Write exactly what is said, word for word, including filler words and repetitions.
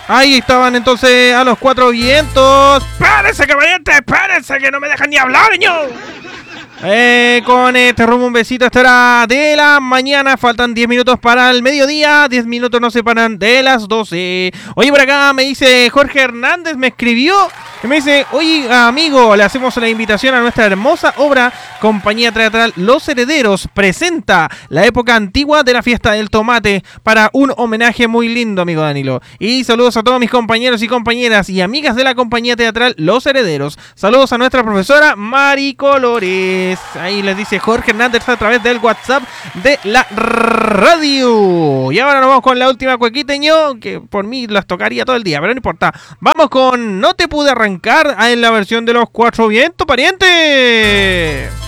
Ahí estaban entonces a los cuatro vientos. ¡Espérense, caballete! ¡Espérense, que no me dejan ni hablar, niño! Eh, con este rumbo, un besito a esta hora de la mañana. Faltan diez minutos para el mediodía. diez minutos nos separan de las doce. Oye, por acá me dice Jorge Hernández, me escribió y me dice: oye, amigo, le hacemos la invitación a nuestra hermosa obra. Compañía teatral Los Herederos presenta la época antigua de la fiesta del tomate para un homenaje muy lindo, amigo Danilo. Y saludos a todos mis compañeros y compañeras y amigas de la compañía teatral Los Herederos. Saludos a nuestra profesora Mari Colores. Ahí les dice Jorge Hernández a través del WhatsApp de la radio. Y ahora nos vamos con la última cuequiteño, que por mí las tocaría todo el día, pero no importa. Vamos con No te pude arrancar en la versión de Los Cuatro Vientos, pariente.